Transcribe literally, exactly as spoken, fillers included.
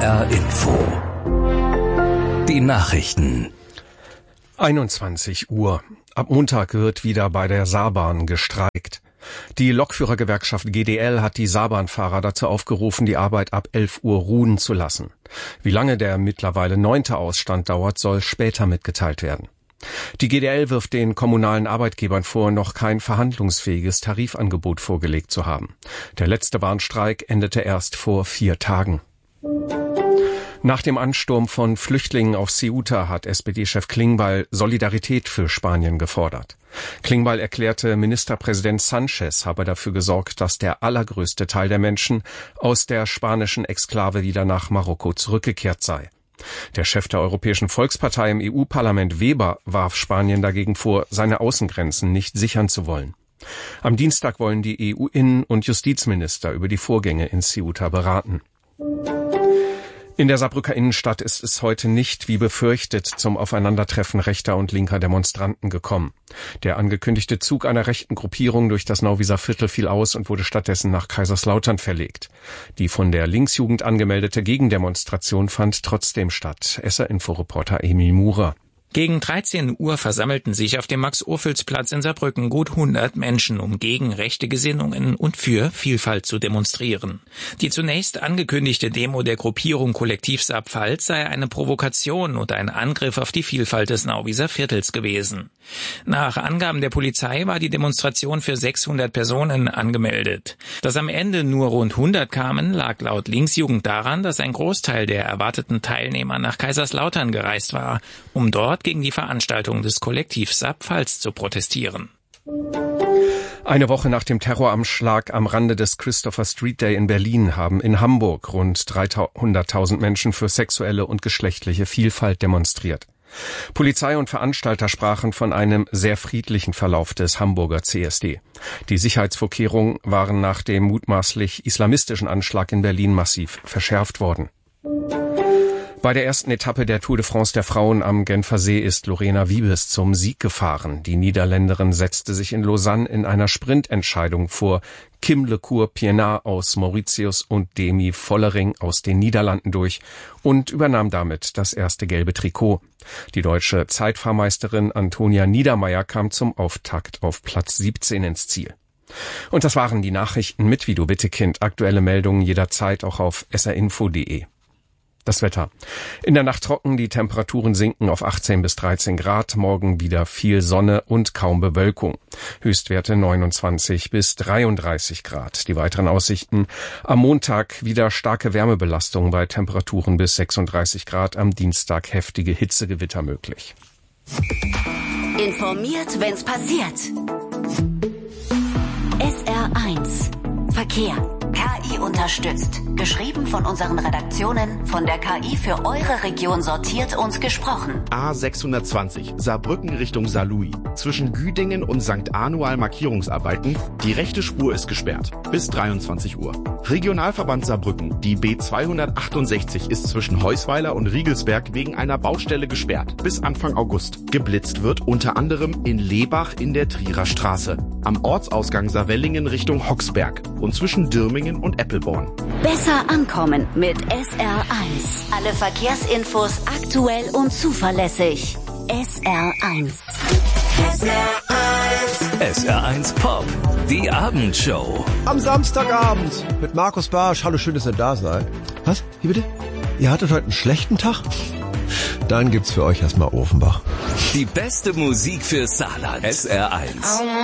R Info. Die Nachrichten. einundzwanzig Uhr. Ab Montag wird wieder bei der Saarbahn gestreikt. Die Lokführergewerkschaft G D L hat die Saarbahnfahrer dazu aufgerufen, die Arbeit ab elf Uhr ruhen zu lassen. Wie lange der mittlerweile neunte Ausstand dauert, soll später mitgeteilt werden. Die G D L wirft den kommunalen Arbeitgebern vor, noch kein verhandlungsfähiges Tarifangebot vorgelegt zu haben. Der letzte Bahnstreik endete erst vor vier Tagen. Nach dem Ansturm von Flüchtlingen auf Ceuta hat S P D-Chef Klingbeil Solidarität für Spanien gefordert. Klingbeil erklärte, Ministerpräsident Sanchez habe dafür gesorgt, dass der allergrößte Teil der Menschen aus der spanischen Exklave wieder nach Marokko zurückgekehrt sei. Der Chef der Europäischen Volkspartei im E U-Parlament Weber warf Spanien dagegen vor, seine Außengrenzen nicht sichern zu wollen. Am Dienstag wollen die E U-Innen- und Justizminister über die Vorgänge in Ceuta beraten. In der Saarbrücker Innenstadt ist es heute nicht, wie befürchtet, zum Aufeinandertreffen rechter und linker Demonstranten gekommen. Der angekündigte Zug einer rechten Gruppierung durch das Nauwieser Viertel fiel aus und wurde stattdessen nach Kaiserslautern verlegt. Die von der Linksjugend angemeldete Gegendemonstration fand trotzdem statt. S R-Info-Reporter Emil Murer. Gegen dreizehn Uhr versammelten sich auf dem Max-Ophüls-Platz in Saarbrücken gut hundert Menschen, um gegen rechte Gesinnungen und für Vielfalt zu demonstrieren. Die zunächst angekündigte Demo der Gruppierung Kollektiv Saar-Pfalz sei eine Provokation und ein Angriff auf die Vielfalt des Nauwieser Viertels gewesen. Nach Angaben der Polizei war die Demonstration für sechshundert Personen angemeldet. Dass am Ende nur rund hundert kamen, lag laut Linksjugend daran, dass ein Großteil der erwarteten Teilnehmer nach Kaiserslautern gereist war, um dort gegen die Veranstaltung des Kollektivs Saar-Pfalz zu protestieren. Eine Woche nach dem Terroranschlag am Rande des Christopher Street Day in Berlin haben in Hamburg rund dreihunderttausend Menschen für sexuelle und geschlechtliche Vielfalt demonstriert. Polizei und Veranstalter sprachen von einem sehr friedlichen Verlauf des Hamburger C S D. Die Sicherheitsvorkehrungen waren nach dem mutmaßlich islamistischen Anschlag in Berlin massiv verschärft worden. Bei der ersten Etappe der Tour de France der Frauen am Genfer See ist Lorena Wiebes zum Sieg gefahren. Die Niederländerin setzte sich in Lausanne in einer Sprintentscheidung vor Kim Lecour-Pienaar aus Mauritius und Demi Vollering aus den Niederlanden durch und übernahm damit das erste gelbe Trikot. Die deutsche Zeitfahrmeisterin Antonia Niedermeyer kam zum Auftakt auf Platz siebzehn ins Ziel. Und das waren die Nachrichten mit Vido Wittekind. Aktuelle Meldungen jederzeit auch auf s r info punkt d e. Das Wetter. In der Nacht trocken, die Temperaturen sinken auf achtzehn bis dreizehn Grad, morgen wieder viel Sonne und kaum Bewölkung. Höchstwerte neunundzwanzig bis dreiunddreißig Grad. Die weiteren Aussichten: am Montag wieder starke Wärmebelastung bei Temperaturen bis sechsunddreißig Grad, am Dienstag heftige Hitzegewitter möglich. Informiert, wenn's passiert. S R eins Verkehr. K I unterstützt. Geschrieben von unseren Redaktionen, von der K I für eure Region sortiert und gesprochen. A sechshundertzwanzig, Saarbrücken Richtung Saarlouis. Zwischen Güdingen und Sankt Anual Markierungsarbeiten. Die rechte Spur ist gesperrt. Bis dreiundzwanzig Uhr. Regionalverband Saarbrücken. Die B zweihundertachtundsechzig ist zwischen Heusweiler und Riegelsberg wegen einer Baustelle gesperrt. Bis Anfang August. Geblitzt wird unter anderem in Lebach in der Trierer Straße. Am Ortsausgang Saarwellingen Richtung Hoxberg. Und zwischen Dürmingen und Eppelborn. Besser ankommen mit S R eins. Alle Verkehrsinfos aktuell und zuverlässig. S R eins. S R eins. S R eins Pop. Die Abendshow. Am Samstagabend mit Markus Barsch. Hallo, schön, dass ihr da seid. Was? Wie bitte? Ihr hattet heute einen schlechten Tag? Dann gibt's für euch erstmal Ofenbach. Die beste Musik für Saarland. S R eins.